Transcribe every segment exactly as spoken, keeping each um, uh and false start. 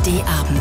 D-Abend.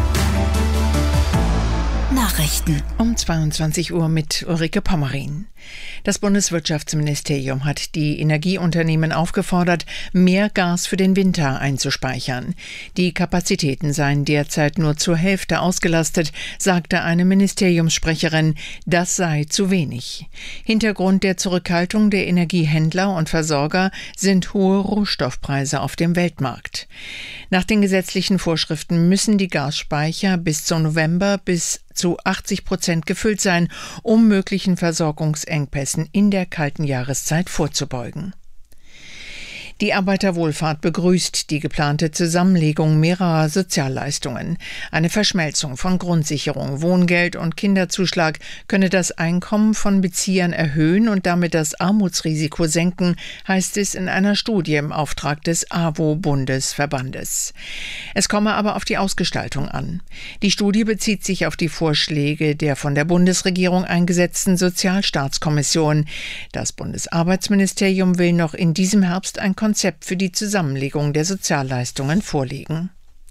Nachrichten um zweiundzwanzig Uhr mit Ulrike Pommerin. Das Bundeswirtschaftsministerium hat die Energieunternehmen aufgefordert, mehr Gas für den Winter einzuspeichern. Die Kapazitäten seien derzeit nur zur Hälfte ausgelastet, sagte eine Ministeriumssprecherin. Das sei zu wenig. Hintergrund der Zurückhaltung der Energiehändler und Versorger sind hohe Rohstoffpreise auf dem Weltmarkt. Nach den gesetzlichen Vorschriften müssen die Gasspeicher bis zum November bis zu achtzig Prozent gefüllt sein, um möglichen Versorgungsengpässen in der kalten Jahreszeit vorzubeugen. Die Arbeiterwohlfahrt begrüßt die geplante Zusammenlegung mehrerer Sozialleistungen. Eine Verschmelzung von Grundsicherung, Wohngeld und Kinderzuschlag könne das Einkommen von Beziehern erhöhen und damit das Armutsrisiko senken, heißt es in einer Studie im Auftrag des A W O-Bundesverbandes. Es komme aber auf die Ausgestaltung an. Die Studie bezieht sich auf die Vorschläge der von der Bundesregierung eingesetzten Sozialstaatskommission. Das Bundesarbeitsministerium will noch in diesem Herbst ein Konzept für die Zusammenlegung der Sozialleistungen vorlegen.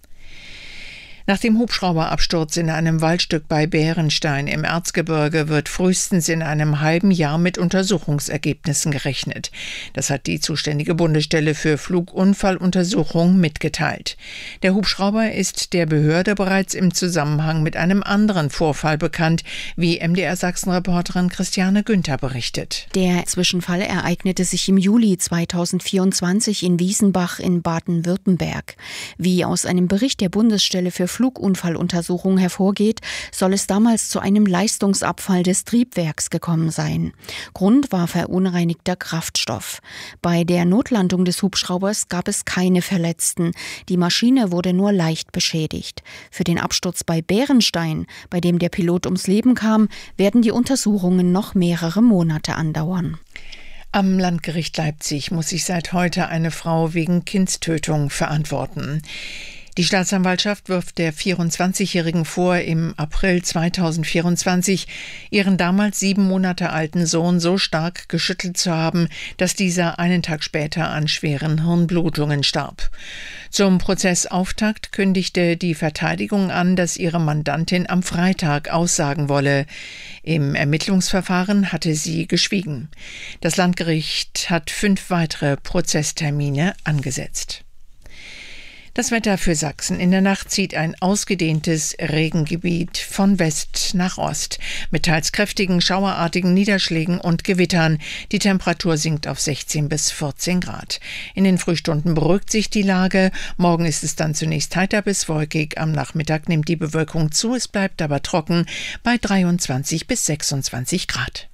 Nach dem Hubschrauberabsturz in einem Waldstück bei Bärenstein im Erzgebirge wird frühestens in einem halben Jahr mit Untersuchungsergebnissen gerechnet. Das hat die zuständige Bundesstelle für Flugunfalluntersuchung mitgeteilt. Der Hubschrauber ist der Behörde bereits im Zusammenhang mit einem anderen Vorfall bekannt, wie M D R-Sachsen-Reporterin Christiane Günther berichtet. Der Zwischenfall ereignete sich im Juli zweitausendvierundzwanzig in Wiesenbach in Baden-Württemberg. Wie aus einem Bericht der Bundesstelle für Flugunfalluntersuchung hervorgeht, soll es damals zu einem Leistungsabfall des Triebwerks gekommen sein. Grund war verunreinigter Kraftstoff. Bei der Notlandung des Hubschraubers gab es keine Verletzten. Die Maschine wurde nur leicht beschädigt. Für den Absturz bei Bärenstein, bei dem der Pilot ums Leben kam, werden die Untersuchungen noch mehrere Monate andauern. Am Landgericht Leipzig muss sich seit heute eine Frau wegen Kindstötung verantworten. Die Staatsanwaltschaft wirft der vierundzwanzigjährigen vor, im April zweitausendvierundzwanzig ihren damals sieben Monate alten Sohn so stark geschüttelt zu haben, dass dieser einen Tag später an schweren Hirnblutungen starb. Zum Prozessauftakt kündigte die Verteidigung an, dass ihre Mandantin am Freitag aussagen wolle. Im Ermittlungsverfahren hatte sie geschwiegen. Das Landgericht hat fünf weitere Prozesstermine angesetzt. Das Wetter für Sachsen. In der Nacht zieht ein ausgedehntes Regengebiet von West nach Ost mit teils kräftigen, schauerartigen Niederschlägen und Gewittern. Die Temperatur sinkt auf sechzehn bis vierzehn Grad. In den Frühstunden beruhigt sich die Lage. Morgen ist es dann zunächst heiter bis wolkig. Am Nachmittag nimmt die Bewölkung zu. Es bleibt aber trocken bei dreiundzwanzig bis sechsundzwanzig Grad.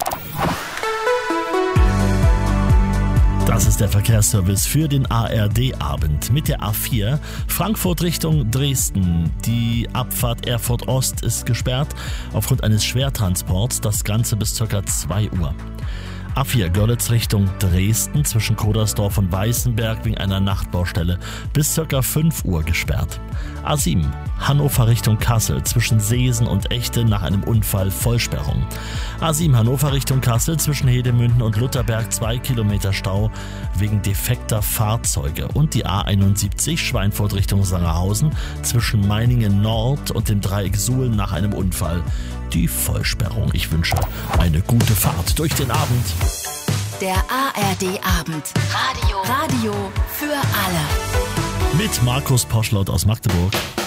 Das ist der Verkehrsservice für den A R D-Abend mit der A vier. Frankfurt Richtung Dresden. Die Abfahrt Erfurt Ost ist gesperrt aufgrund eines Schwertransports. Das Ganze bis ca. zwei Uhr. A vier Görlitz Richtung Dresden zwischen Kodersdorf und Weißenberg wegen einer Nachtbaustelle bis ca. fünf Uhr gesperrt. A sieben Hannover Richtung Kassel zwischen Seesen und Echte nach einem Unfall Vollsperrung. A sieben Hannover Richtung Kassel zwischen Hedemünden und Lutherberg zwei Kilometer Stau wegen defekter Fahrzeuge. Und die A einundsiebzig Schweinfurt Richtung Sangerhausen zwischen Meiningen Nord und dem Dreieck Suhl nach einem Unfall. Die Vollsperrung. Ich wünsche eine gute Fahrt durch den Abend. Der A R D-Abend. Radio. Radio für alle. Mit Markus Poschlott aus Magdeburg.